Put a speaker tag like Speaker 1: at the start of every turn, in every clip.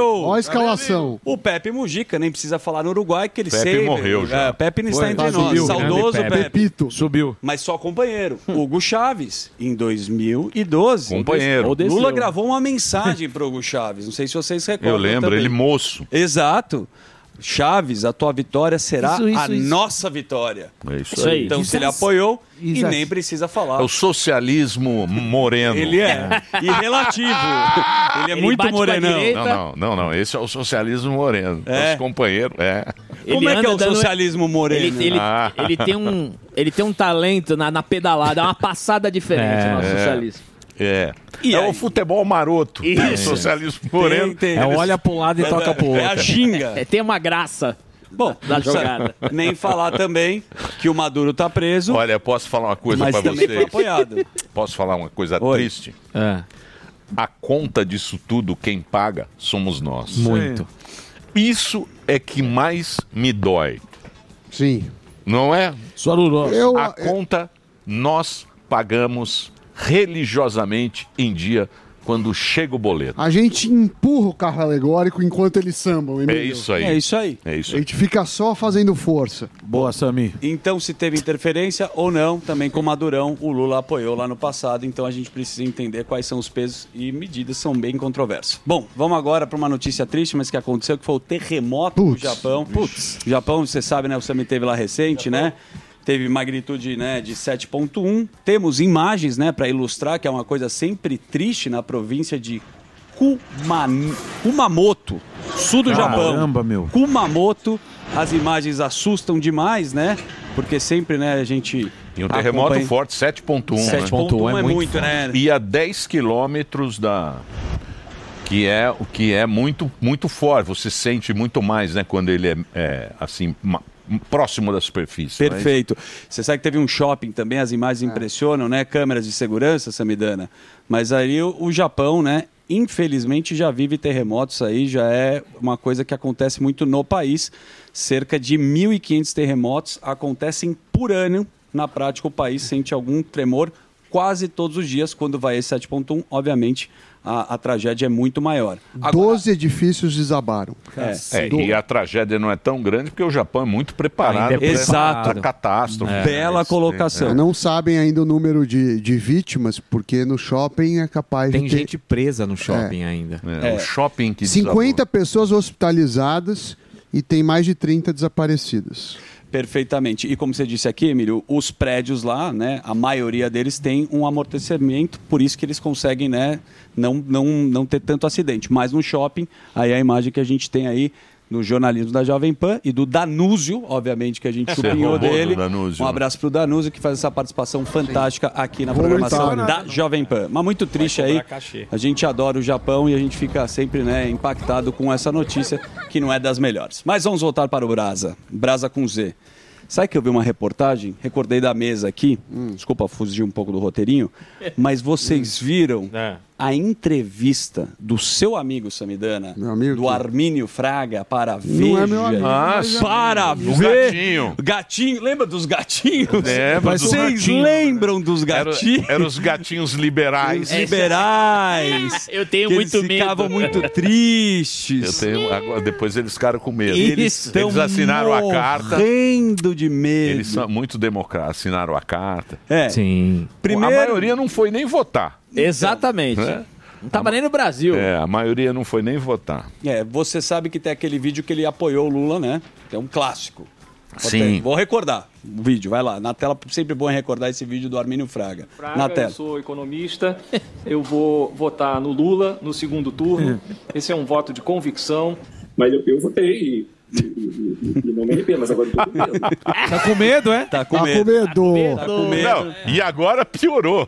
Speaker 1: apoiou.
Speaker 2: Olha a escalação.
Speaker 1: O Pepe Mujica, nem precisa falar no Uruguai, que ele
Speaker 3: Pepe
Speaker 1: sempre...
Speaker 3: morreu já.
Speaker 1: Pepe não está
Speaker 3: Foi,
Speaker 1: entre nós.
Speaker 3: subiu.
Speaker 1: Saudoso
Speaker 3: Grande
Speaker 1: Pepe.
Speaker 2: Pepito.
Speaker 4: Subiu.
Speaker 1: Mas só companheiro. Hugo Chaves, em 2012.
Speaker 3: Companheiro.
Speaker 1: Lula gravou uma mensagem para o Hugo Chaves. Não sei se vocês recordam.
Speaker 3: Eu lembro,
Speaker 1: também.
Speaker 3: ele moço.
Speaker 1: Exato. Chaves, a tua vitória será
Speaker 3: Isso.
Speaker 1: a nossa vitória.
Speaker 3: É isso aí.
Speaker 1: Então, se ele apoiou, e nem precisa falar.
Speaker 3: É o socialismo moreno.
Speaker 1: Ele é. E relativo. Ele é muito morenão.
Speaker 3: Não. Esse é o socialismo moreno.
Speaker 1: É.
Speaker 3: Os companheiros,
Speaker 1: Como é que é o socialismo moreno?
Speaker 5: Ele tem um talento na pedalada, é uma passada diferente no nosso socialismo.
Speaker 3: O futebol maroto.
Speaker 5: Isso.
Speaker 3: O socialismo moreno.
Speaker 4: Olha para um lado e toca pro outro.
Speaker 1: É a ginga.
Speaker 5: Tem uma graça.
Speaker 1: Bom,
Speaker 5: da jogada.
Speaker 1: Nem falar também que o Maduro tá preso.
Speaker 3: Olha, posso falar uma coisa
Speaker 1: mas
Speaker 3: pra
Speaker 1: também
Speaker 3: vocês?
Speaker 1: foi apoiado.
Speaker 3: Posso falar uma coisa triste? A conta disso tudo, quem paga, somos nós.
Speaker 4: Muito.
Speaker 3: Isso é que mais me dói.
Speaker 2: Sim.
Speaker 3: Não é?
Speaker 4: Sororoso.
Speaker 3: A conta nós pagamos religiosamente em dia quando chega o boleto.
Speaker 2: A gente empurra o carro alegórico enquanto eles sambam, Emílio.
Speaker 3: É isso aí.
Speaker 1: É isso aí.
Speaker 3: É isso
Speaker 2: A
Speaker 3: aí.
Speaker 2: gente fica só fazendo força.
Speaker 4: Boa, Sami.
Speaker 1: Então, se teve interferência ou não, também com o Madurão, o Lula apoiou lá no passado. Então, a gente precisa entender quais são os pesos e medidas, são bem controversos. Bom, vamos agora para uma notícia triste, mas que aconteceu, que foi o terremoto no Japão. O Japão, você sabe, né? O Sami teve lá recente, né? Teve magnitude, né, de 7,1. Temos imagens, né, para ilustrar, que é uma coisa sempre triste na província de Kumamoto, sul do Japão.
Speaker 4: Caramba, meu.
Speaker 1: Kumamoto, as imagens assustam demais, né? Porque sempre, né, a gente...
Speaker 3: E um terremoto
Speaker 1: acompanha...
Speaker 3: forte, 7,1.
Speaker 1: 7,1 é muito, né?
Speaker 3: E a 10 quilômetros da... Que é muito, muito forte. Você sente muito mais, né, quando ele é assim... próximo da superfície.
Speaker 1: Perfeito. Você sabe que teve um shopping também, as imagens impressionam, né? Câmeras de segurança, Samidana. Mas aí o Japão, né? Infelizmente já vive terremotos aí, já é uma coisa que acontece muito no país. Cerca de 1.500 terremotos acontecem por ano. Na prática, o país sente algum tremor quase todos os dias. Quando vai esse 7,1, obviamente, a tragédia é muito maior.
Speaker 2: 12 edifícios desabaram.
Speaker 3: E a tragédia não é tão grande porque o Japão é muito preparado para a catástrofe.
Speaker 1: Bela colocação.
Speaker 2: Não sabem ainda o número de vítimas, porque no shopping é capaz
Speaker 4: Tem
Speaker 2: de ter...
Speaker 4: gente presa no shopping ainda.
Speaker 3: O shopping que
Speaker 2: 50 pessoas hospitalizadas e tem mais de 30 desaparecidas.
Speaker 1: Perfeitamente. E como você disse aqui, Emílio, os prédios lá, né, a maioria deles tem um amortecimento, por isso que eles conseguem, né, não ter tanto acidente. Mas no shopping, aí a imagem que a gente tem aí no jornalismo da Jovem Pan e do Danúzio, obviamente, que a gente chupinhou dele. Um abraço para o Danúzio, que faz essa participação fantástica aqui na programação da Jovem Pan. Mas muito triste aí. A gente adora o Japão e a gente fica sempre, né, impactado com essa notícia, que não é das melhores. Mas vamos voltar para o Brasa. Brasa com Z. Sabe que eu vi uma reportagem? Recordei da mesa aqui. Desculpa fugir um pouco do roteirinho. Mas vocês viram a entrevista do seu amigo Samidana, do Armínio Fraga, para Veja.
Speaker 2: Não é meu amigo.
Speaker 1: Para ver. Gatinho. Lembra dos gatinhos? Vocês lembram dos gatinhos?
Speaker 3: Eram os gatinhos liberais.
Speaker 1: Liberais.
Speaker 5: Eu tenho
Speaker 1: que
Speaker 5: muito
Speaker 1: eles
Speaker 5: medo.
Speaker 1: Ficavam muito tristes.
Speaker 3: Agora, depois eles ficaram com medo.
Speaker 1: Eles
Speaker 3: assinaram a carta.
Speaker 1: Morrendo de medo.
Speaker 3: Eles são muito democratas, assinaram a carta.
Speaker 4: Sim.
Speaker 3: A maioria não foi nem votar.
Speaker 5: Exatamente. Não estava nem no Brasil.
Speaker 3: A maioria não foi nem votar.
Speaker 1: Você sabe que tem aquele vídeo que ele apoiou o Lula, né? Que é um clássico.
Speaker 3: Sim.
Speaker 1: Vou recordar o vídeo, vai lá. Na tela, sempre bom recordar esse vídeo do Armínio Fraga. Na tela.
Speaker 6: Eu sou economista, eu vou votar no Lula no segundo turno. Esse é um voto de convicção. Mas eu votei e não me arrependo, mas agora eu tô com medo.
Speaker 4: Tá com medo, é?
Speaker 1: Tá com medo.
Speaker 2: Tá
Speaker 1: com medo.
Speaker 3: Não, e agora piorou.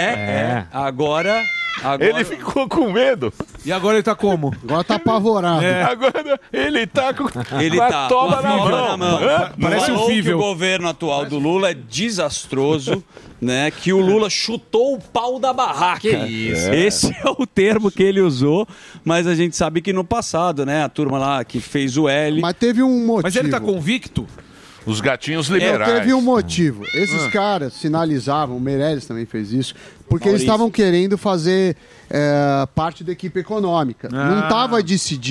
Speaker 1: Agora
Speaker 3: ele ficou com medo.
Speaker 4: E agora ele tá como?
Speaker 2: Agora tá apavorado.
Speaker 3: Agora ele tá com
Speaker 1: Ele
Speaker 3: a
Speaker 1: tá
Speaker 3: toba
Speaker 1: com a
Speaker 3: na
Speaker 1: toba
Speaker 3: mão.
Speaker 4: Parece
Speaker 1: Falou
Speaker 4: um fível.
Speaker 1: que o governo atual do Lula é desastroso, né? Que o Lula chutou o pau da barraca.
Speaker 4: Que isso.
Speaker 1: Esse é o termo que ele usou, mas a gente sabe que no passado, né? A turma lá que fez o L...
Speaker 2: Mas teve um motivo.
Speaker 4: Mas ele tá convicto?
Speaker 3: Os gatinhos liberais.
Speaker 2: Teve um motivo. Esses caras sinalizavam, o Meirelles também fez isso, porque eles
Speaker 1: Maurício.
Speaker 2: estavam querendo fazer parte da equipe econômica. Não estava decidido.